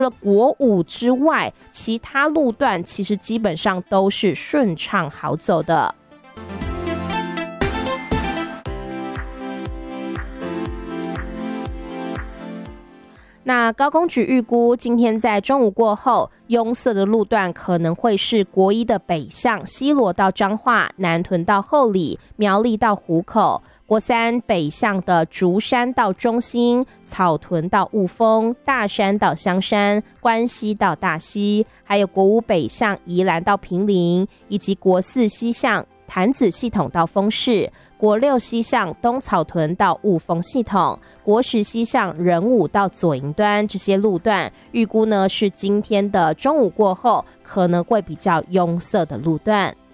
除了国五之外，其他路段其实基本上都是顺畅好走的。那高工局预估，今天在中午过后，拥塞的路段可能会是国一的北向西螺到彰化、南屯到后里、苗栗到湖口；国三北向的竹山到中兴、草屯到雾峰、大山到香山、关西到大溪，还有国五北向宜兰到坪林，以及国四西向潭子系统到丰市，国六西向东草屯到雾峰系统，国十西向仁武到左营端，这些路段预估呢是今天的中午过后可能会比较拥塞的路段。